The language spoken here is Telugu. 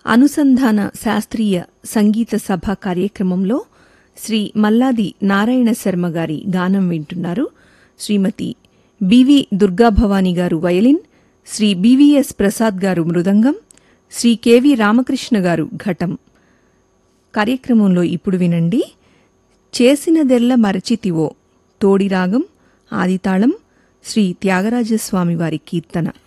అనుసంధాన శాస్త్రీయ సంగీత సభ కార్యక్రమంలో శ్రీ మల్లాది నారాయణ శర్మ గారి గానం వింటున్నారు. శ్రీమతి బివి దుర్గాభవాని గారు వయలిన్, శ్రీ బివిఎస్ ప్రసాద్ గారు మృదంగం, శ్రీ కెవి రామకృష్ణ గారు ఘటం. కార్యక్రమంలో ఇప్పుడు వినండి చేసినదెల్ల మరచితివో, తోడిరాగం, ఆదితాళం, శ్రీ త్యాగరాజస్వామి వారి కీర్తన.